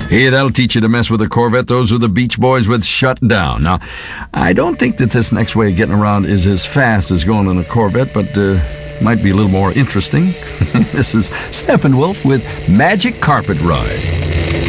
Hey, that'll teach you to mess with a Corvette. Those are the Beach Boys with Shut Down. Now, I don't think that this next way of getting around is as fast as going in a Corvette, but might be a little more interesting. This is Steppenwolf with Magic Carpet Ride.